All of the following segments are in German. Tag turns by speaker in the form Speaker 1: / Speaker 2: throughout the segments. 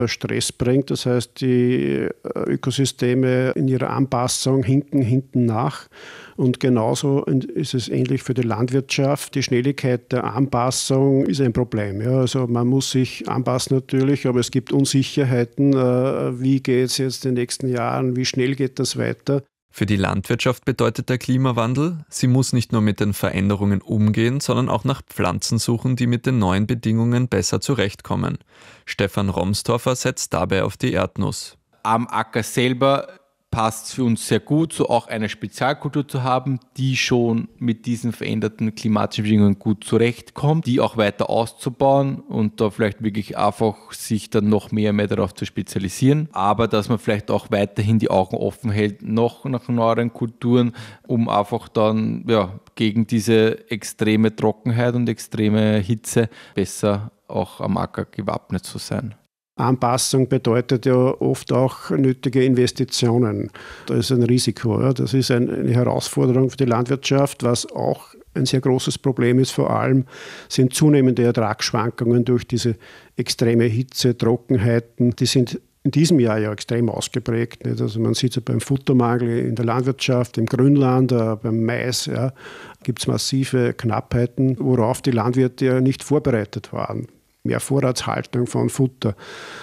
Speaker 1: Stress bringt. Das heißt, die Ökosysteme in ihrer Anpassung hinten nach. Und genauso ist es ähnlich für die Landwirtschaft. Die Schnelligkeit der Anpassung ist ein Problem. Ja, also man muss sich anpassen natürlich, aber es gibt Unsicherheiten. Wie geht es jetzt in den nächsten Jahren? Wie schnell geht das weiter?
Speaker 2: Für die Landwirtschaft bedeutet der Klimawandel, sie muss nicht nur mit den Veränderungen umgehen, sondern auch nach Pflanzen suchen, die mit den neuen Bedingungen besser zurechtkommen. Stefan Romstorfer setzt dabei auf die Erdnuss.
Speaker 3: Am Acker selber passt es für uns sehr gut, so auch eine Spezialkultur zu haben, die schon mit diesen veränderten klimatischen Bedingungen gut zurechtkommt, die auch weiter auszubauen und da vielleicht wirklich einfach sich dann noch mehr darauf zu spezialisieren, aber dass man vielleicht auch weiterhin die Augen offen hält, noch nach neueren Kulturen, um einfach dann gegen diese extreme Trockenheit und extreme Hitze besser auch am Acker gewappnet zu sein.
Speaker 1: Anpassung bedeutet ja oft auch nötige Investitionen. Da ist ein Risiko. Ja. Das ist eine Herausforderung für die Landwirtschaft. Was auch ein sehr großes Problem ist, vor allem sind zunehmende Ertragsschwankungen durch diese extreme Hitze, Trockenheiten. Die sind in diesem Jahr ja extrem ausgeprägt. Nicht? Also man sieht es ja beim Futtermangel in der Landwirtschaft, im Grünland, beim Mais, gibt es massive Knappheiten, worauf die Landwirte ja nicht vorbereitet waren. Mehr Vorratshaltung von Futter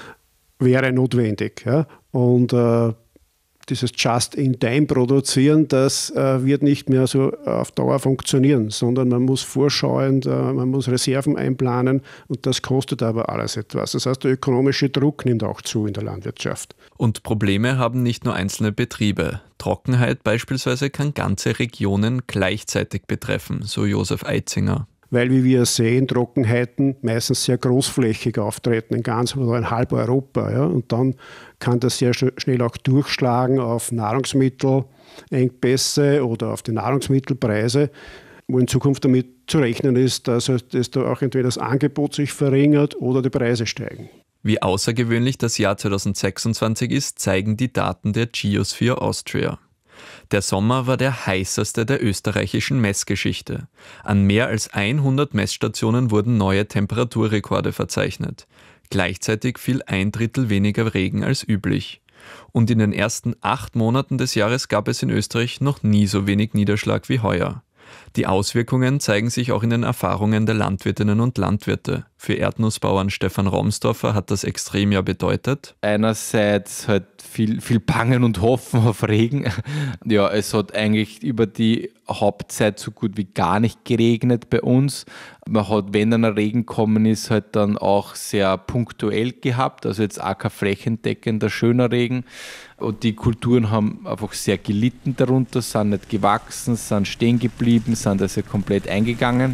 Speaker 1: wäre notwendig. Ja? Und dieses Just-in-Time-Produzieren, das wird nicht mehr so auf Dauer funktionieren, sondern man muss vorschauend, man muss Reserven einplanen und das kostet aber alles etwas. Das heißt, der ökonomische Druck nimmt auch zu in der Landwirtschaft.
Speaker 2: Und Probleme haben nicht nur einzelne Betriebe. Trockenheit beispielsweise kann ganze Regionen gleichzeitig betreffen, so Josef Eitzinger.
Speaker 1: Weil, wie wir sehen, Trockenheiten meistens sehr großflächig auftreten, in ganz oder in halb Europa. Ja? Und dann kann das sehr schnell auch durchschlagen auf Nahrungsmittelengpässe oder auf die Nahrungsmittelpreise, wo in Zukunft damit zu rechnen ist, dass da auch entweder das Angebot sich verringert oder die Preise steigen.
Speaker 2: Wie außergewöhnlich das Jahr 2026 ist, zeigen die Daten der Geosphere Austria. Der Sommer war der heißeste der österreichischen Messgeschichte. An mehr als 100 Messstationen wurden neue Temperaturrekorde verzeichnet. Gleichzeitig fiel 1/3 weniger Regen als üblich. Und in den ersten 8 Monaten des Jahres gab es in Österreich noch nie so wenig Niederschlag wie heuer. Die Auswirkungen zeigen sich auch in den Erfahrungen der Landwirtinnen und Landwirte. Für Erdnussbauern Stefan Romstorfer hat das Extremjahr bedeutet:
Speaker 3: einerseits halt viel Bangen und Hoffen auf Regen. Ja, es hat eigentlich über die Hauptzeit so gut wie gar nicht geregnet bei uns. Man hat, wenn dann ein Regen gekommen ist, halt dann auch sehr punktuell gehabt. Also jetzt auch kein flächendeckender, schöner Regen. Und die Kulturen haben einfach sehr gelitten darunter, sind nicht gewachsen, sind stehen geblieben, sind also komplett eingegangen.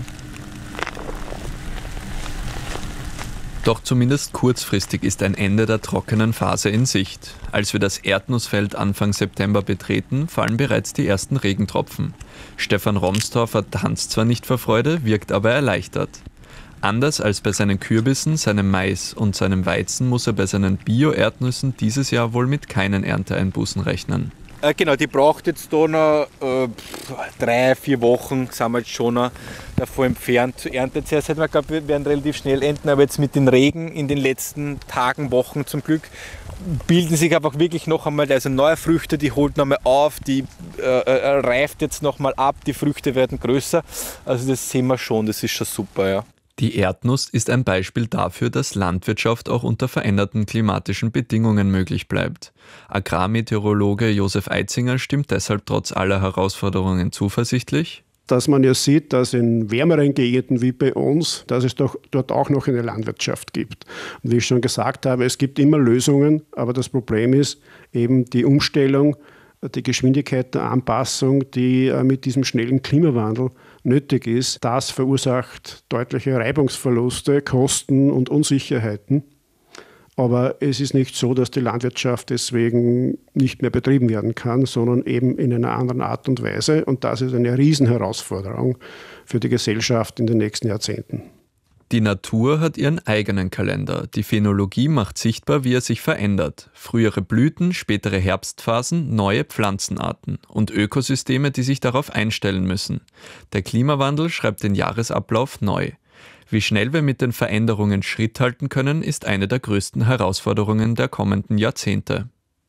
Speaker 2: Doch zumindest kurzfristig ist ein Ende der trockenen Phase in Sicht. Als wir das Erdnussfeld Anfang September betreten, fallen bereits die ersten Regentropfen. Stefan Romstorfer tanzt zwar nicht vor Freude, wirkt aber erleichtert. Anders als bei seinen Kürbissen, seinem Mais und seinem Weizen muss er bei seinen Bio-Erdnüssen dieses Jahr wohl mit keinen Ernteeinbußen rechnen.
Speaker 3: Genau, die braucht jetzt da noch 3-4 Wochen, sind wir jetzt schon noch davor entfernt zu ernten. Zuerst hätten wir geglaubt, wir werden relativ schnell ernten, aber jetzt mit den Regen in den letzten Tagen, Wochen zum Glück, bilden sich einfach wirklich noch einmal neue Früchte, die holt noch mal auf, die reift jetzt noch mal ab, die Früchte werden größer. Also das sehen wir schon, das ist schon super, ja.
Speaker 2: Die Erdnuss ist ein Beispiel dafür, dass Landwirtschaft auch unter veränderten klimatischen Bedingungen möglich bleibt. Agrarmeteorologe Josef Eitzinger stimmt deshalb trotz aller Herausforderungen zuversichtlich.
Speaker 1: Dass man ja sieht, dass in wärmeren Gegenden wie bei uns, dass es doch dort auch noch eine Landwirtschaft gibt. Und wie ich schon gesagt habe, es gibt immer Lösungen, aber das Problem ist eben die Umstellung, die Geschwindigkeit der Anpassung, die mit diesem schnellen Klimawandel nötig ist. Das verursacht deutliche Reibungsverluste, Kosten und Unsicherheiten. Aber es ist nicht so, dass die Landwirtschaft deswegen nicht mehr betrieben werden kann, sondern eben in einer anderen Art und Weise. Und das ist eine Riesenherausforderung für die Gesellschaft in den nächsten Jahrzehnten.
Speaker 2: Die Natur hat ihren eigenen Kalender. Die Phänologie macht sichtbar, wie er sich verändert. Frühere Blüten, spätere Herbstphasen, neue Pflanzenarten und Ökosysteme, die sich darauf einstellen müssen. Der Klimawandel schreibt den Jahresablauf neu. Wie schnell wir mit den Veränderungen Schritt halten können, ist eine der größten Herausforderungen der kommenden Jahrzehnte.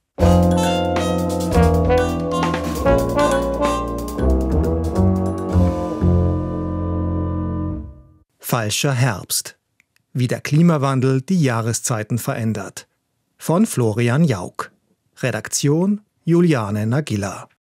Speaker 4: Falscher Herbst. Wie der Klimawandel die Jahreszeiten verändert. Von Florian Jauch. Redaktion Juliane Nagilla.